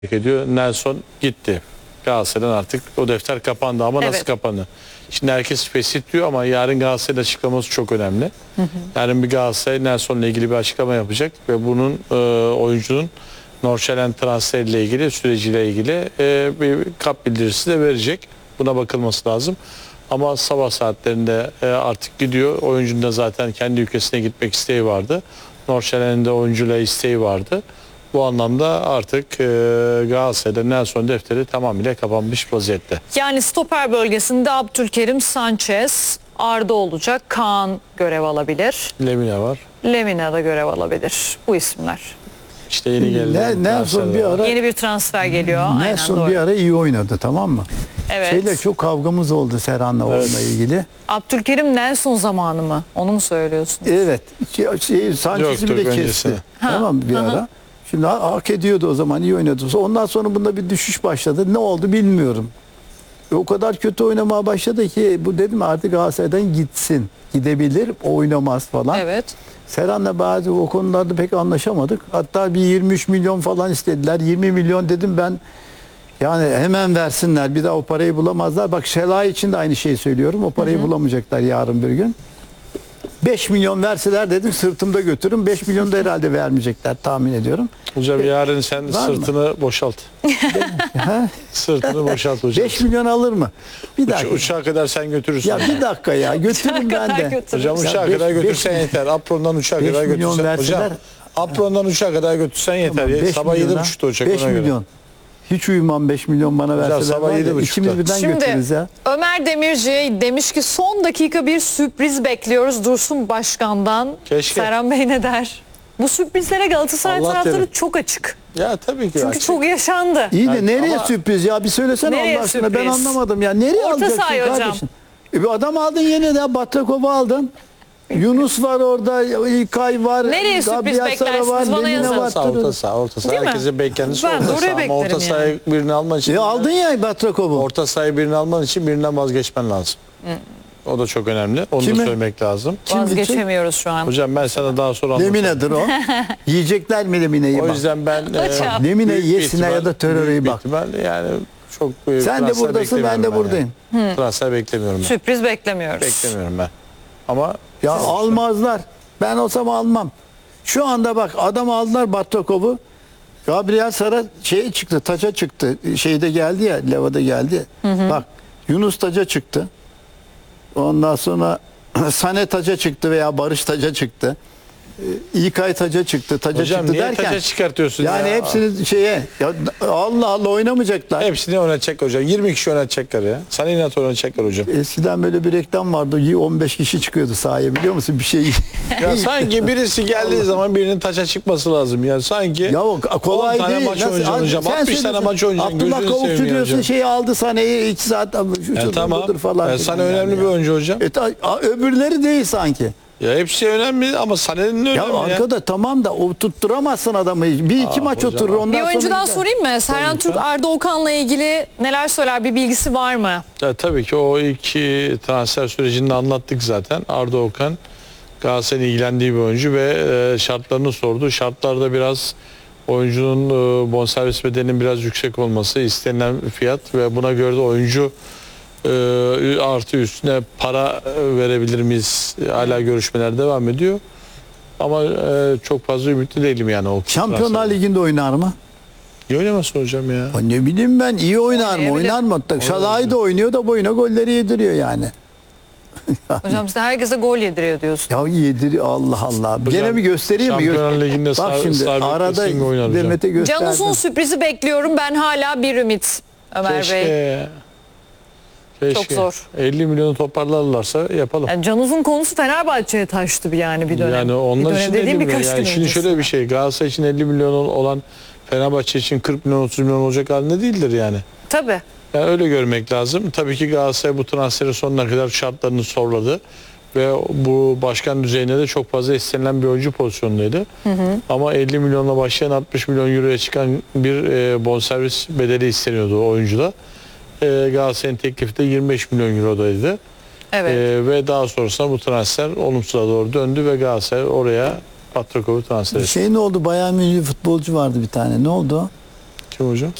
ediyor. Nelson gitti. Galatasaray'dan artık o defter kapandı ama nasıl kapandı? Şimdi herkes spesifik diyor ama yarın Galatasaray'ın açıklaması çok önemli. Yarın bir Galatasaray Nelson'la ilgili bir açıklama yapacak ve bunun oyuncunun Nordsjælland transferiyle ilgili, süreciyle ilgili bir kap bildirisi de verecek. Buna bakılması lazım. Ama sabah saatlerinde artık gidiyor. Oyuncunun da zaten kendi ülkesine gitmek isteği vardı. Nordsjælland'in de oyuncuyla isteği vardı. Bu anlamda artık Galatasaray'da Nelson defteri tamamıyla kapanmış vaziyette. Yani stoper bölgesinde Abdülkerim, Sanchez, Arda olacak. Kaan görev alabilir. Lemina var. Lemina da görev alabilir. Bu isimler. İşte yeni geldi. Nelson bir ara Yeni bir transfer geliyor. Nelson Aynen, bir ara iyi oynadı, tamam mı? Evet. Şeyle çok kavgamız oldu Serhan'la onunla ilgili. Abdülkerim Nelson zamanı mı? Onu mu söylüyorsun? Evet. Sanchez'i bile kesti. öncesine. Tamam bir ara. Şimdi hak ediyordu o zaman, iyi oynadı. Ondan sonra bunda bir düşüş başladı. Ne oldu bilmiyorum. O kadar kötü oynamaya başladı ki bu dedim artık Galatasaray'dan gitsin. Gidebilir, oynamaz falan. Evet. Serhan'la bazı o konularda pek anlaşamadık. Hatta bir 23 milyon falan istediler. 20 milyon dedim ben. Yani hemen versinler. Bir daha o parayı bulamazlar. Bak Şelay için de aynı şeyi söylüyorum. O parayı bulamayacaklar yarın bir gün. 5 milyon verseler dedim sırtımda götürün. 5 milyon da herhalde vermeyecekler tahmin ediyorum. Hocam yarın sen var mı? sırtını boşalt. Sırtını boşalt hocam. 5 milyon alır mı? Bir dakika. Uçağa kadar sen götürürsün. Ya bir dakika ya götürün ben de. Hocam uçağa Ya kadar beş- götürsen beş- yeter. Apron'dan uçağa 5 kadar milyon götürsen. verseler. Hocam Apron'dan uçağa kadar götürsen yeter. Tamam, 5 Sabah milyona, 7.30'da uçak 5 ona göre. milyon. Hiç uyumam 5 milyon bana verseler. sabah var ya, 7.30'da. İkimiz birden götürürüz Şimdi ya. Ömer Demirci demiş ki son dakika bir sürpriz bekliyoruz Dursun Başkan'dan. Keşke. Serhan Bey ne der? Bu sürprizlere Galatasaray Allah taraftarı derim. çok açık. Ya tabii ki. Çünkü açık. çok yaşandı. İyi de Yani nereye ama- sürpriz ya? Bir söylesene Nereye Allah aşkına. Ben sürpriz? anlamadım ya. Nereye Orta alacaksın saha hocam. kardeşim? Bir adam aldın yeni de Batrakov'u aldın. Yunus var orada, İlkay var. Nereye sürpriz Gabriel Sara beklersiniz? Bana Lemina yazın. var. Orta saha. Değil mi? Herkesin beklentisi Ben de orta oraya saha. Ama beklerim orta sahayı birini alman için. Aldın ya Batrakov'u. Orta sahayı birini alman için birinden vazgeçmen lazım. O da çok önemli. Onu Kimi? da söylemek lazım. Vazgeçemiyoruz şu an. Hocam ben sana daha sonra anlatayım. Lemina'dır o. Yiyecekler mi Lemina'yı O bak. yüzden ben Hocam. Lemina'yı büyük bir yesinler ya da ihtimal- teröre büyük bir bak. ihtimal yani çok büyük Sen de transfer buradasın, ben de beklemiyorum buradayım. Yani. Transfer beklemiyorum ben. Sürpriz beklemiyoruz. Beklemiyorum ben. Ama Ya almazlar. Ben olsam almam. Şu anda bak adam aldılar Batrakov'u. Gabriel Sara şeye çıktı, taça çıktı. Şeyde geldi ya, Leva'da geldi. Bak Yunus taca çıktı. Ondan sonra Sané taca çıktı veya Barış taca çıktı. İlkay taca çıktı, taca hocam çıktı niye derken. taça çıkartıyorsun Yani ya? hepsini şeye ya Allah Allah oynamayacaklar. Hepsini oynatacak hocam. 20 kişi oynatacaklar ya. Sana inat oynatacaklar hocam. Eskiden böyle bir reklam vardı. 15 kişi çıkıyordu sahaya biliyor musun? Bir şey. Ya sanki birisi geldiği zaman birinin taça çıkması lazım. Ya sanki Ya o kolay 10 tane değil. maç oynayacaksın hocam. 60 tane maç oynayacaksın. Abdullah Gözünü Kavukçu seveyim ya diyorsun hocam. şeyi aldı sahneyi 2 saat şu Tamam. falan. Sana filan önemli yani bir ya. oyuncu hocam. Öbürleri değil sanki. Ya hepsi önemli ama Sané'nin önemli Ya arkada tamam da o tutturamazsın adamı. Bir iki maç hocam, oturur ondan Bir sonra oyuncudan gider. sorayım mı? Serhan Türk Arda Okan'la ilgili neler söyler? Bir bilgisi var mı? Ya tabii ki o iki transfer sürecinde anlattık zaten. Arda Okan Galatasaray'ın ilgilendiği bir oyuncu ve şartlarını sordu. Şartlarda biraz oyuncunun bonservis bedelinin biraz yüksek olması, istenilen fiyat ve buna göre de oyuncu artı üstüne para verebilir miyiz? Hala görüşmeler devam ediyor. Ama çok fazla ümitli değilim yani o Şampiyonlar transferde. Ligi'nde oynar mı? İyi oynamasın hocam ya. Ya ne bileyim ben iyi oynar mı? Oynayabilir. Oynar mı? Şalay da oynuyor da boyuna golleri yediriyor yani. Hocam size herkese gol yediriyor diyorsun. Ya yedir Allah Allah. Gene bir göstereyim mi? Şampiyonlar Ligi'nde Bak şimdi sabit arada kesin oynar hocam. Demet'e gösterdim. Canus'un sürprizi bekliyorum. Ben hala bir ümit Ömer Bey. Keşke. Çok zor. 50 milyonu toparlarlarsa yapalım. Yani Canus'un konusu Fenerbahçe'ye taştı yani bir dönem. Yani onlar bir için dönem 50 dediğim milyon. birkaç Yani gün şimdi öncesi. şöyle bir şey. Galatasaray için 50 milyon olan Fenerbahçe için 40 milyon 30 milyon olacak halinde değildir yani. Tabii. Yani öyle görmek lazım. Tabii ki Galatasaray bu transferi sonuna kadar şartlarını soruladı. Ve bu başkan düzeyinde de çok fazla istenilen bir oyuncu pozisyonundaydı. Ama 50 milyonla başlayan 60 milyon euroya çıkan bir bonservis bedeli isteniyordu o oyuncuda. Galatasaray'ın teklifi de 25 milyon eurodaydı. Evet. Ve daha sonrasında bu transfer olumsuza doğru döndü ve Galatasaray oraya Batrakov'u transfer etti. Şey ne oldu? Bayern Münih futbolcu vardı bir tane. Ne oldu? Kim hocam?